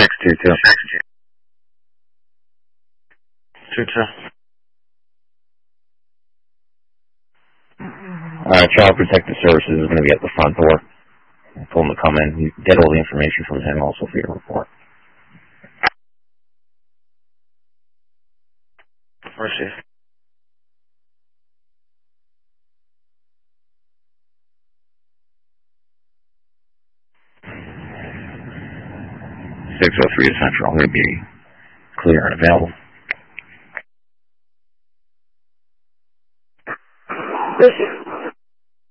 622. 22. Child Protective Services is going to be at the front door. I told him to come in. You get all the information from him also for your report. First shift. .603 Central. I'm going to be clear and available. This